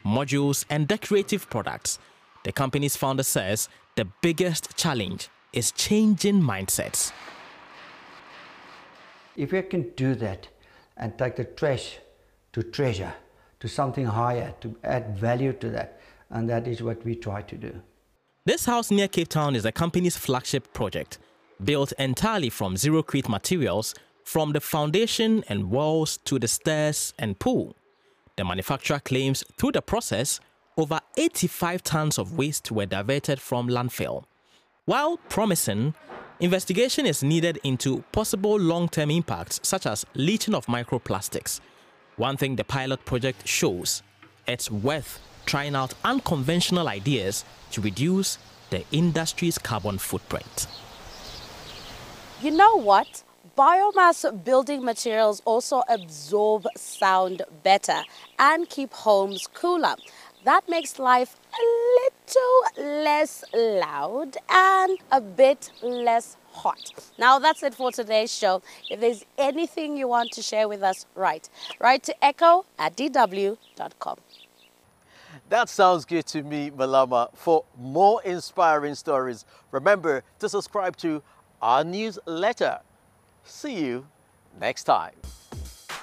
modules, and decorative products. The company's founder says the biggest challenge is changing mindsets. If we can do that and take the trash to treasure, to something higher, to add value to that, and that is what we try to do. This house near Cape Town is the company's flagship project, built entirely from zero-crete materials, from the foundation and walls to the stairs and pool. The manufacturer claims through the process, over 85 tons of waste were diverted from landfill. While promising, investigation is needed into possible long-term impacts such as leaching of microplastics. One thing the pilot project shows, it's worth trying out unconventional ideas to reduce the industry's carbon footprint. You know what? Biomass building materials also absorb sound better and keep homes cooler. That makes life a little less loud and a bit less hot. Now that's it for today's show. If there's anything you want to share with us, write to echo@dw.com. That sounds good to me, Malama. For more inspiring stories, remember to subscribe to our newsletter. See you next time.